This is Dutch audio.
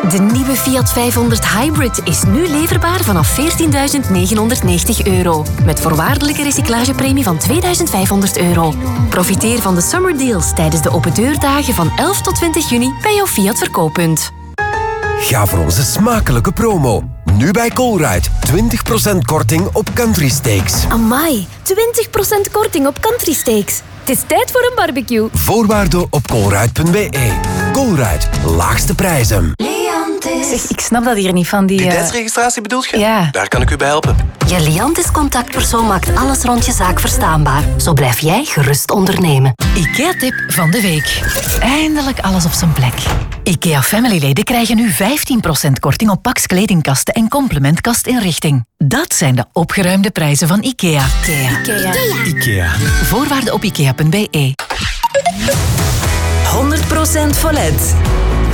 De nieuwe Fiat 500 Hybrid is nu leverbaar vanaf €14.990. Met voorwaardelijke recyclagepremie van €2.500. Profiteer van de summer deals tijdens de opendeurdagen van 11 tot 20 juni bij jouw Fiat verkooppunt. Ga voor onze smakelijke promo. Nu bij Colruyt. 20% korting op Country Steaks. Amai, 20% korting op Country Steaks. Het is tijd voor een barbecue. Voorwaarden op colruyt.be. Colruyt. Laagste prijzen. Zeg, ik snap dat hier niet van die... Identiteitsregistratie bedoelt je? Ja. Daar kan ik u bij helpen. Je Liantis contactpersoon maakt alles rond je zaak verstaanbaar. Zo blijf jij gerust ondernemen. IKEA-tip van de week. Eindelijk alles op zijn plek. IKEA Family-leden krijgen nu 15% korting op Pax kledingkasten en complementkastinrichting. Dat zijn de opgeruimde prijzen van IKEA. IKEA. Voorwaarden op ikea.be. 100% Follett.